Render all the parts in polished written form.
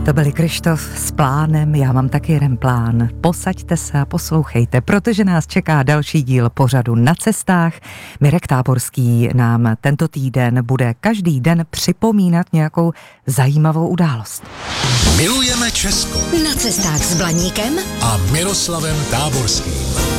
To byli Kryštof s plánem, já mám taky jeden plán. Posaďte se a poslouchejte, protože nás čeká další díl pořadu Na cestách. Mirek Táborský nám tento týden bude každý den připomínat nějakou zajímavou událost. Milujeme Česko. Na cestách s Blaníkem A Miroslavem Táborským.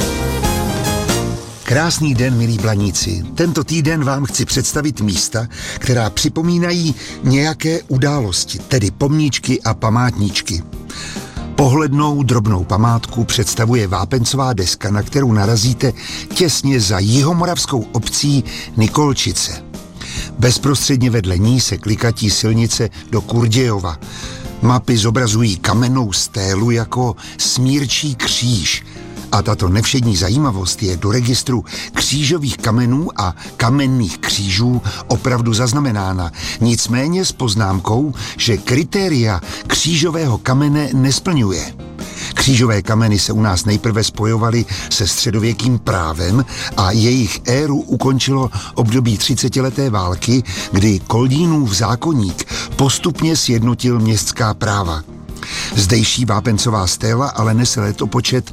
Krásný den, milí Blaníci. Tento týden vám chci představit místa, která připomínají nějaké události, tedy pomníčky a památníčky. Pohlednou drobnou památku představuje vápencová deska, na kterou narazíte těsně za jihomoravskou obcí Nikolčice. Bezprostředně vedle ní se klikatí silnice do Kurdějova. Mapy zobrazují kamennou stélu jako smírčí kříž. A tato nevšední zajímavost je do registru křížových kamenů a kamenných křížů opravdu zaznamenána. Nicméně s poznámkou, že kritéria křížového kamene nesplňuje. Křížové kameny se u nás nejprve spojovaly se středověkým právem a jejich éru ukončilo období 30leté války, kdy Koldínův zákoník postupně sjednotil městská práva. Zdejší vápencová stéla ale nese letopočet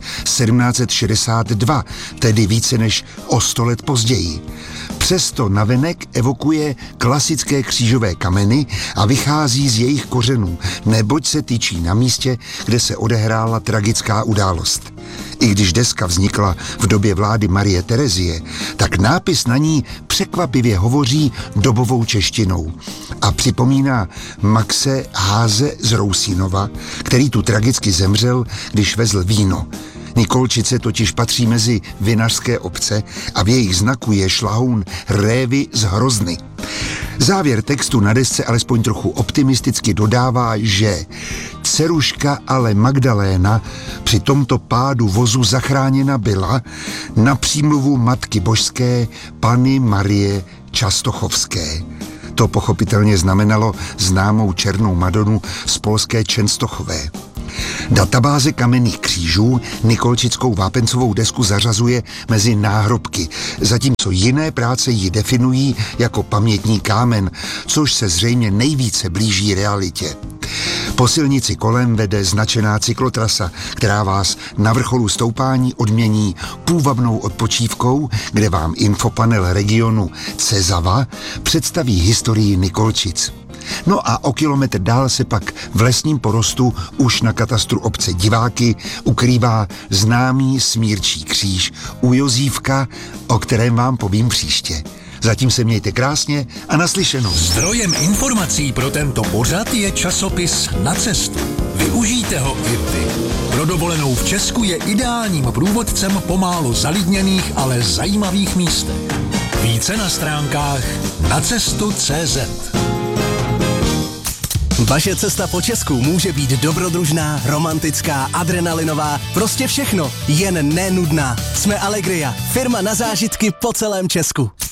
1762, tedy více než o 100 let později. Přesto navenek evokuje klasické křížové kameny a vychází z jejich kořenů, neboť se tyčí na místě, kde se odehrála tragická událost. I když deska vznikla v době vlády Marie Terezie, tak nápis na ní překvapivě hovoří dobovou češtinou a připomíná Maxe Háze z Rousínova, který tu tragicky zemřel, když vezl víno. Nikolčice totiž patří mezi vinařské obce a v jejich znaku je šlahoun révy z Hrozny. Závěr textu na desce alespoň trochu optimisticky dodává, že dceruška ale Magdaléna při tomto pádu vozu zachráněna byla na přímluvu Matky Božské Panny Marie Častochovské. To pochopitelně znamenalo známou černou Madonu z polské Čenstochové. Databáze kamenných křížů Nikolčickou vápencovou desku zařazuje mezi náhrobky, zatímco jiné práce ji definují jako pamětní kámen, což se zřejmě nejvíce blíží realitě. Po silnici kolem vede značená cyklotrasa, která vás na vrcholu stoupání odmění půvabnou odpočívkou, kde vám infopanel regionu Cezava představí historii Nikolčic. No a o kilometr dál se pak v lesním porostu už na katastru obce Diváky ukrývá známý smírčí kříž u Jozívka, o kterém vám povím příště. Zatím se mějte krásně a naslyšenou. Zdrojem informací pro tento pořad je časopis Na cestu. Využijte ho i vy. Pro dovolenou v Česku je ideálním průvodcem po málo zalidněných, ale zajímavých místech. Více na stránkách nacestu.cz. Vaše cesta po Česku může být dobrodružná, romantická, adrenalinová, prostě všechno, jen nenudná. Jsme Allegria, firma na zážitky po celém Česku.